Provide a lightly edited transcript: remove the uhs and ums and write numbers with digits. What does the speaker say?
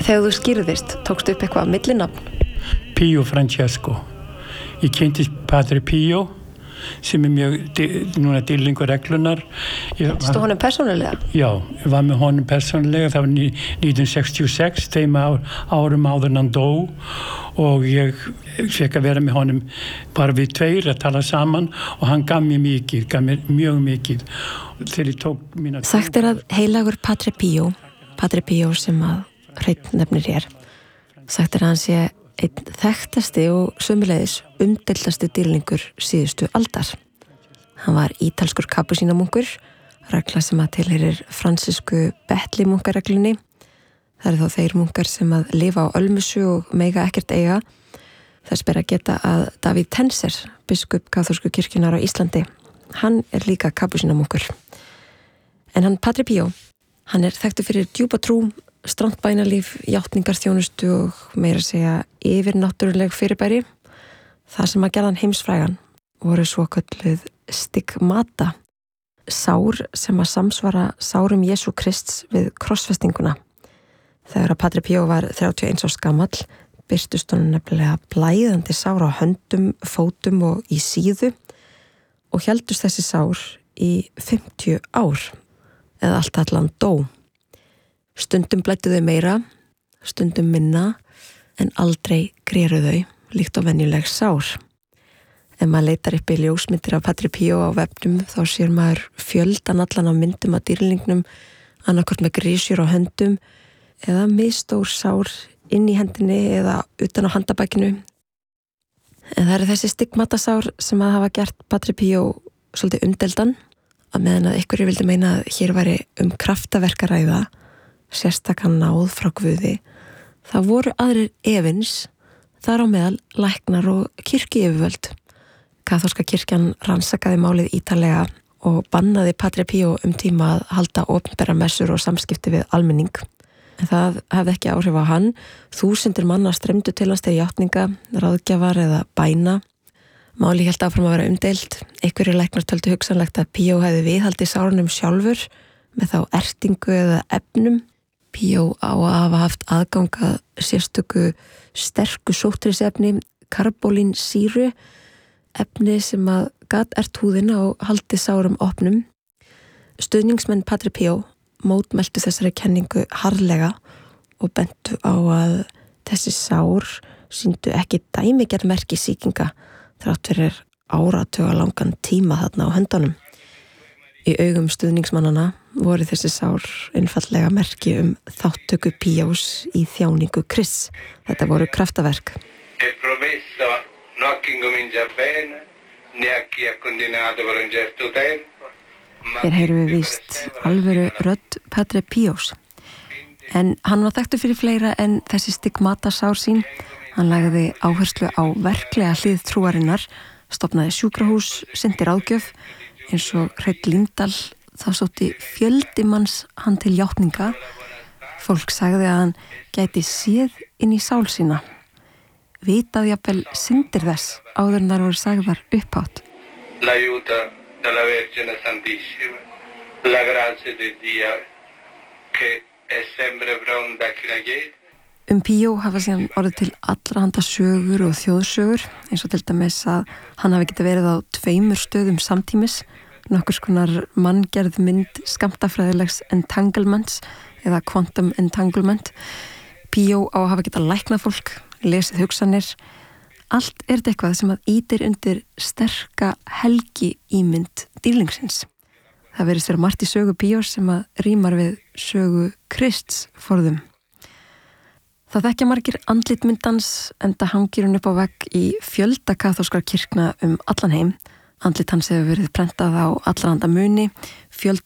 Þegar þú skýrðist, tókstu upp eitthvað millinafn? Pio Francesco. Ég kynntist Padre Pio sem mjög núna dýrlingur reglunar. Stu honum persónulega? Já, ég var með honum persónulega, það var 1966, þeim árum áður hann dó og ég fekk að vera með honum bara við tveir að tala saman og hann gaf mér mjög mikið. Þegar ég tók mína... Sagt að heilagur Padre Pio sem að hreinn nefnir hér, sagt að hann sé einn þekktasti og sömuleiðis umdeildasti dýrlingur síðustu aldar. Hann var ítalskur kapusínamunkur, regla sem að tilheyrir fransísku Betli-munkareglunni. Það þá þeir munkar sem að lifa á ölmusu og mega ekkert eiga. Þess ber að geta að Davíð Tenser, biskup kaþólsku kirkjunnar á Íslandi, hann líka kapusínamunkur. En hann Padre Pio, hann þekktur fyrir djúpa trú, strangt bænalíf, játningarþjónustu og meira segja yfirnáttúruleg fyrirbæri. Það sem að gerðan heimsfrægan voru svokölluð stigmata, sár sem að samsvara sárum Jesú Krists við krossfestinguna. Þegar að Padre Pio var 31 árs gamall, birtust honum nefnilega blæðandi sár á höndum, fótum og í síðu og héldust þessi sár í 50 ár eða allt allan dó. Stundum blæddu þau meira, stundum minna, en aldrei greru þau, líkt á venjuleg sár. Ef maður leitar upp í ljósmyndir af Padre Pio á vefnum, þá sér maður fjöldan allan af myndum af dýrlingnum, annarkvort með grísjur á höndum, eða misstór sár inn í hendinni eða utan á handabækinu. En það þessi stigmatasár sem að hafa gert Padre Pio svolítið umdeldan, að meðan að ykkur vildi meina að hér væri kraftaverk að ræða, sérstakann náð frá Guði, það voru aðrir efins, þar á meðal læknar og kirkjuyfirvöld. Kaþólska kirkjan rannsakaði málið ítarlega og bannaði Padre Pio tíma að halda opinbera messur og samskipti við almenning. En það hefði ekki áhrif á hann. Þúsundir manna streymdu til hans til játninga, ráðgjafar eða bæna. Málið hélt áfram að vera umdeilt. Einhverjir læknar töldu hugsanlegt að Pio hefði viðhaldið sárunum sjálfur með þá ertingu eða efnum. Pio á að hafa haft aðganga sérstöku sterku sóttrisefni, karbólínsýru, efni sem að gat húðina og haldið sárum opnum. Stuðningsmenn Padre Pio mótmæltu þessari kenningu harðlega og bentu á að þessi sár sýndu ekki dæmigerð merki sýkinga þrátt fyrir áratuga langan tíma þarna á höndunum. Í augum stuðningsmannana voru þessi sár einfallega merki þáttöku Pios í þjáningu Krists. Þetta voru kraftaverk. Hér heyrum við víst alvöru rödd Padre Pios. En hann var þekktur fyrir fleira en þessi stigmatasár sín. Hann lagði áherslu á verklega hlið trúarinnar, stofnaði sjúkrahús, sinnti ráðgjöf, eins og Hreinn Líndal, þá sótti fjöldi manns hann til játninga. Fólk sagði að hann gæti séð inn í sál sína. Vitaði jafnvel syndir þess áður en þær voru sagðar upphátt. L'aiuto della Vergine Santissima, la grazia di Dio, che è sempre pronta a chi la chiede. Pio hafa síðan orðið til allra handa sögur og þjóðsögur, eins og til dæmis að hann hafi getið verið á 2 stöðum samtímis, nokkurs konar manngerð mynd skammtafræðilegs entanglements eða quantum entanglement. Pio á að hafa getað læknað fólk, lesið hugsanir. Allt þetta eitthvað sem að ýtir undir sterka helgi ímynd dýrlingsins. Það verðist vera margt í sögu Pios sem að rímar við sögu Krists forðum. Það þekkja margir andlitmyndans enda hangir hún upp á vegg í fjölda kaþólskra kirkna allan heim. Andlit hans hefur verið prentað á allra handa muni, fjöldi